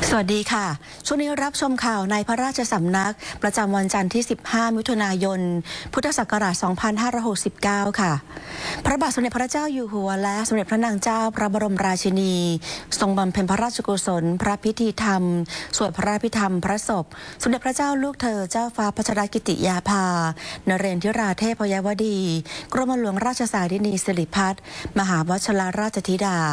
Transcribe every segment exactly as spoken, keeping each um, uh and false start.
สวัสดีค่ะช่วงนี้รับชมข่าวในพระราชสำนักประจำวันจันทร์ที่สิบห้ามิถุนายนพุทธศักราชสองพันห้าร้อยหกสิบเก้าค่ะพระบาทสมเด็จพระเจ้าอยู่หัวและสมเด็จพระนางเจ้าพระบรมราชินีทรงบำเพ็ญพระราชกุศลพระพิธีธรรมสวดพระราชพิธรรมพระศพสมเด็จพระเจ้าลูกเธอเจ้าฟ้าพัชรกิติยาภานเรนทิราเทพยวดีกรมหลวงราชสารินีสิริพัฒน์มหาวชิรราชธิดา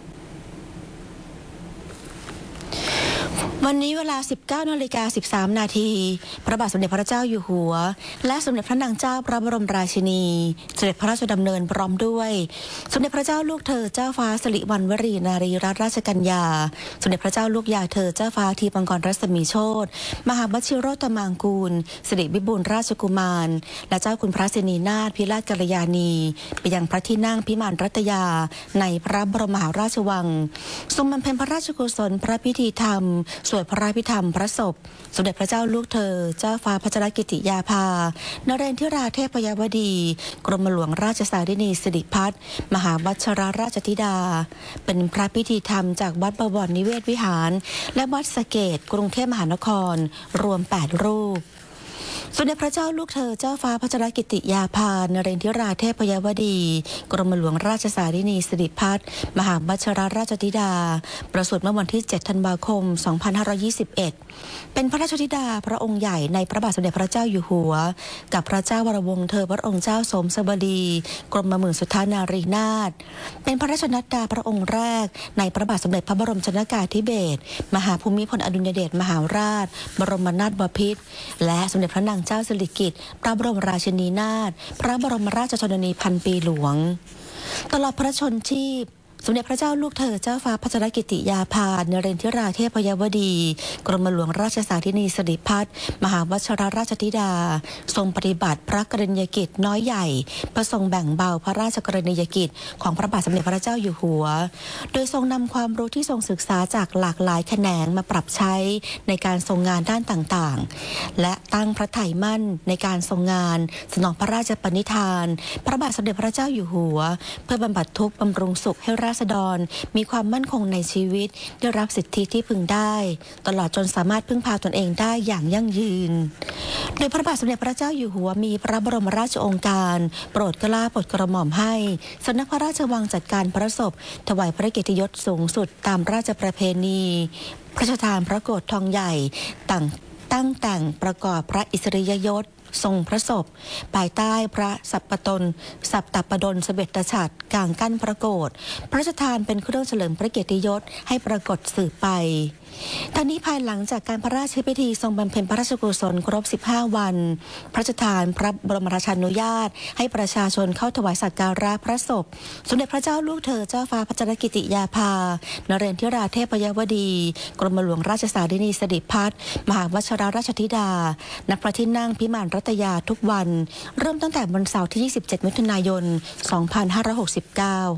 วันนี้เวลา สิบเก้านาฬิกาสิบสามนาทีพระบาทสมเด็จพระเจ้าอยู่หัวและสมเด็จพระนางเจ้าพระบรมราชินีเสด็จพระราชดำเนินพร้อมด้วยสมเด็จพระเจ้าลูกเธอเจ้าฟ้าสิริวัณวรีนารีรัตนราชกัญญาสมเด็จพระเจ้าลูกยาเธอเจ้าฟ้าทีปังกรรัศมีโชติมหาวชิโรตมังกูลสิริวิบูลย์ราชกุมารและเจ้าคุณพระสินีนาถพิราชกัลยาณีไปยังพระที่นั่งพิมานรัตยาในพระบรมมหาราชวังทรงบำเพ็ญพระราชกุศลพระพิธีธรรมสวดพระราชพิธรรมพระศพสมเด็จพระเจ้าลูกเธอเจ้าฟ้าพัชรกิติยาภานเรนทิราเทพยวดีกรมหลวงราชสารินีสิริพัฒน์มหาวชิรราชธิดาเป็นพระพิธีธรรมจากวัดบวรนิเวศวิหารและวัดสะเกษกรุงเทพมหานครรวมแปดรูปสมเด็จพระเจ้าลูกเธอเจ้าฟ้าพัชรกิติยาภานเรนทิราเทพยวดีกรมหลวงราชสารินีสิริพัฒน์มหาวชิรราชธิดาประสูติเมื่อวันที่เจ็ดธันวาคมสองพันห้าร้อยยี่สิบเอ็ดเป็นพระราชธิดาพระองค์ใหญ่ในพระบาทสมเด็จพระเจ้าอยู่หัวกับพระเจ้าวรวงศ์เธอพระองค์เจ้าสมสวดีกรมหมื่นสุทธานารีนาถเป็นพระราชนัดดาพระองค์แรกในพระบาทสมเด็จพระบรมชนกาธิเบศรมหาภูมิพลอดุลยเดชมหาราชบรมนาถบพิตรและสมเด็จพระนางเจ้าสิริกิติ์พระบรมราชินีนาถพระบรมราชชนนีพันปีหลวงตลอดพระชนชีพสมเด็จพระเจ้าลูกเธอเจ้าฟ้าพัชรกิติยาภานเรนทิราเทพยวดีกรมหลวงราชสารินีสิริพัฒน์มหาวชิรราชธิดาทรงปฏิบัติพระกรณียกิจน้อยใหญ่ประทรงแบ่งเบาพระราชกรณียกิจของพระบาทสมเด็จพระเจ้าอยู่หัวโดยทรงนำความรู้ที่ทรงศึกษาจากหลากหลายแขนงมาปรับใช้ในการทรงงานด้านต่างๆและตั้งพระทัยมั่นในการทรงงานสนองพระราชปณิธานพระบาทสมเด็จพระเจ้าอยู่หัวเพื่อบำบัดทุกข์บำรุงสุขให้ราษฎรมีความมั่นคงในชีวิตได้รับสิทธิที่พึงได้ตลอดจนสามารถพึ่งพาตนเองได้อย่างยั่งยืนโดยพระบาทสมเด็จพระเจ้าอยู่หัวมีพระบรมราชโองการโปรดเกล้าโปรดกระหม่อมให้สำนักพระราชวังจัดการพระศพถวายพระเกียรติยศสูงสุดตามราชประเพณีพระราชทานพระโกฐทองใหญ่ตั้งตั้งแต่งประกอบพระอิสริยยศทรงพระศพภายใต้พระสัปปตนสัปตปดลเสเบ็ดฉัตรกลางกั้นพระโกฐพระราชทานเป็นเครื่องเฉลิมพระเกียรติยศให้ปรากฏสืบไปทั้งนี้ภายหลังจากการพระราชพิธีทรงบำเพ็ญพระราชกุศลครบสิบห้าวันพระราชทานพระบรมราชานุญาตให้ประชาชนเข้าถวายสักการะพระศพสมเด็จพระเจ้าลูกเธอเจ้าฟ้าพัชรกิติยาภานเรนทิราเทพยวดีกรมหลวงราชสารินีสิริพัฒน์มหาวชิรราชธิดาณพระที่นั่งพิมานรัตยาทุกวันเริ่มตั้งแต่วันเสาร์ที่ยี่สิบเจ็ดมิถุนายนสองพันห้าร้อยหกสิบเก้า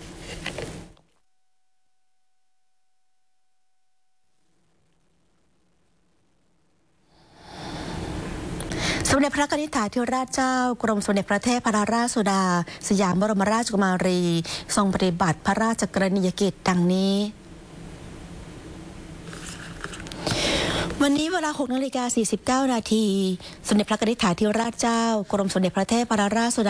สมเด็จพระกนิษฐาธิราชเจ้ากรมสมเด็จพระเทพรัตนราชสุดาสยามบรมราชกุมารีทรงปฏิบัติพระราชกรณียกิจดังนี้วันนี้เวลาหกนาฬิกาสี่สิบเก้านาทีสมเด็จพระกนิษฐาธิราชเจ้ากรมสมเด็จพระเทพรัตนราชสุดา